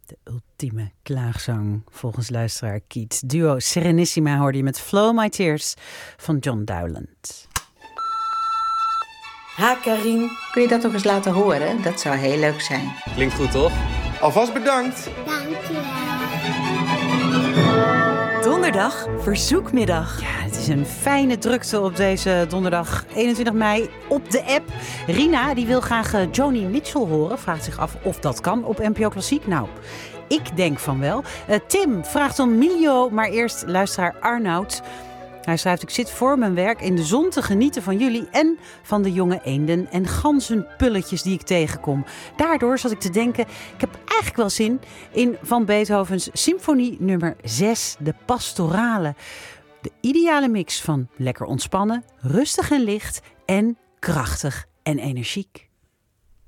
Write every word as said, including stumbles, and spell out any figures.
De ultieme klaagzang volgens luisteraar Kiet. Duo Serenissima hoorde je met Flow My Tears van John Dowland. Ha, Karin. Kun je dat nog eens laten horen? Dat zou heel leuk zijn. Klinkt goed, toch? Alvast bedankt. Donderdag, verzoekmiddag. Ja, het is een fijne drukte op deze donderdag eenentwintig mei op de app. Rina die wil graag Joni Mitchell horen. Vraagt zich af of dat kan op N P O Klassiek. Nou, ik denk van wel. Uh, Tim vraagt om Miljo, maar eerst luisteraar Arnoud. Hij schrijft: ik zit voor mijn werk in de zon te genieten van jullie en van de jonge eenden en ganzenpulletjes die ik tegenkom. Daardoor zat ik te denken, ik heb eigenlijk wel zin in Van Beethovens symfonie nummer zes, de pastorale. De ideale mix van lekker ontspannen, rustig en licht en krachtig en energiek.